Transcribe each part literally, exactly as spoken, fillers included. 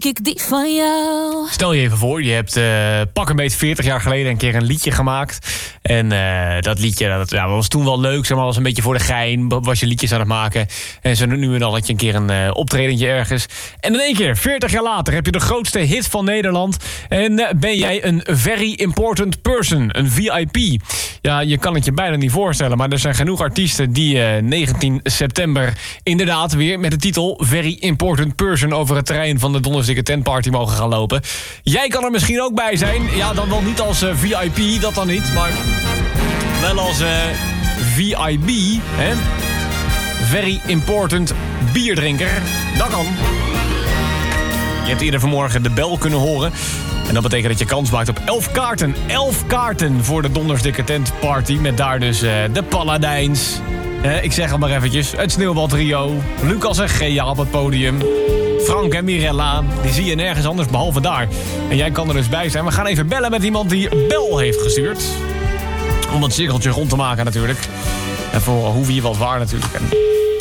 ik die van jou. Stel je even voor, je hebt uh, pak een beetje veertig jaar geleden een keer een liedje gemaakt. En uh, dat liedje dat, ja, was toen wel leuk, zeg maar, was een beetje voor de gein. Was je liedjes aan het maken. En zo nu en dan had je een keer een uh, optredentje ergens. En in één keer, veertig jaar later, heb je de grootste hit van Nederland. En uh, ben jij een very important person, een V I P. Ja, je kan het je bijna niet voorstellen, maar er zijn genoeg artiesten die uh, negentien september inderdaad weer met de titel Very Important Person over het terrein van de Dondersdikke Tent Party mogen gaan lopen. Jij kan er misschien ook bij zijn. Ja, dan wel niet als uh, V I P, dat dan niet, maar wel als uh, V I B, hè? Very Important Bierdrinker. Dat kan. Je hebt eerder vanmorgen de bel kunnen horen. En dat betekent dat je kans maakt op elf kaarten. elf kaarten voor de Dondersdikke Tent Party. Met daar dus uh, de Paladijns. Uh, ik zeg het maar eventjes. Het Sneeuwbaltrio. Lucas en Gea op het podium. Frank en Mirella. Die zie je nergens anders behalve daar. En jij kan er dus bij zijn. We gaan even bellen met iemand die bel heeft gestuurd. Om het cirkeltje rond te maken natuurlijk. En voor hoe wie wat waar natuurlijk. En...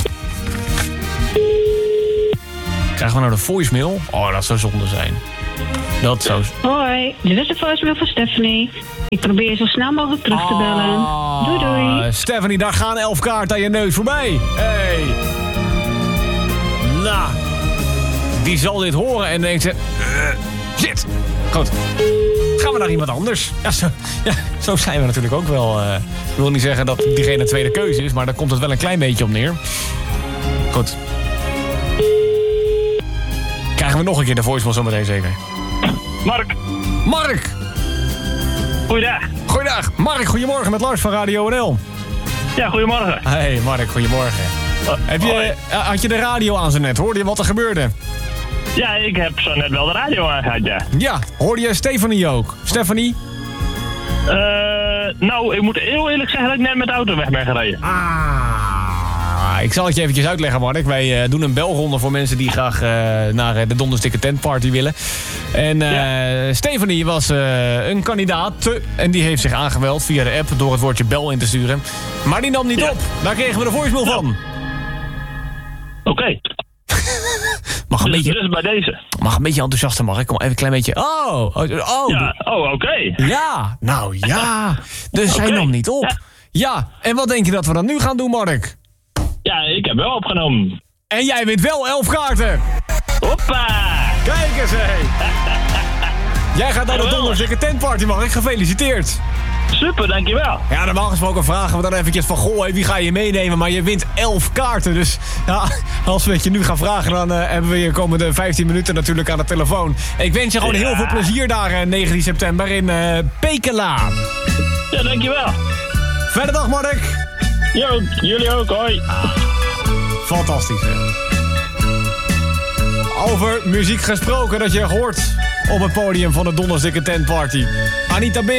Krijgen we nou de voicemail? Oh, dat zou zonde zijn. Dat zou... Hoi, dit is de voicemail van Stephanie. Ik probeer je zo snel mogelijk terug te bellen. Ah, doei doei. Stephanie, daar gaan elf kaarten aan je neus voorbij. Hey. Nou, die zal dit horen en denkt ze... Uh, shit. Goed. Gaan we naar iemand anders. Ja, zo, ja, zo zijn we natuurlijk ook wel. Uh, ik wil niet zeggen dat diegene tweede keuze is, maar daar komt het wel een klein beetje op neer. Goed. Krijgen we nog een keer de voicemail zometeen zeker? Mark. Mark. Goeiedag. Goeiedag. Mark, goedemorgen met Lars van Radio N L. Ja, goedemorgen. Hey Mark, goedemorgen. Oh, Heb je, had je de radio aan zo net? Hoorde je wat er gebeurde? Ja, ik heb zo net wel de radio aangehad, ja. Ja, hoorde je Stephanie ook? Stephanie? Uh, nou, ik moet heel eerlijk zeggen dat ik net met de auto weg ben gereden. Ah, ik zal het je eventjes uitleggen, Mark. Wij uh, doen een belronde voor mensen die graag uh, naar uh, de Dondersdikke Tent Party willen. En uh, ja. Stephanie was uh, een kandidaat en die heeft zich aangemeld via de app door het woordje bel in te sturen. Maar die nam niet ja. op. Daar kregen we de voicemail ja. van. Oké. Okay. Mag een dus, beetje... Dus bij deze. Mag een beetje enthousiaster, Mark. Kom even een klein beetje... Oh, oh, oh. Ja, oh, oké. Okay. Ja, nou ja. Dus okay. Zij nam niet op. Ja. ja, en wat denk je dat we dan nu gaan doen, Mark? Ja, ik heb wel opgenomen. En jij wint wel elf kaarten. Hoppa. Kijk eens, hé. Jij gaat naar de Dondersdikke Tent Party, Mark. Gefeliciteerd. Super, dankjewel. Ja, normaal gesproken vragen we dan eventjes van... Goh, wie ga je meenemen? Maar je wint elf kaarten. Dus ja, als we het je nu gaan vragen... dan uh, hebben we je komende vijftien minuten natuurlijk aan de telefoon. Ik wens je gewoon ja. heel veel plezier daar uh, negentien september in uh, Pekela. Ja, dankjewel. Fijne dag, Mark. Jo, jullie ook, hoi. Ah, fantastisch, hè. Over muziek gesproken dat je hoort op het podium van de Dondersdikke Tent Party. Anita B.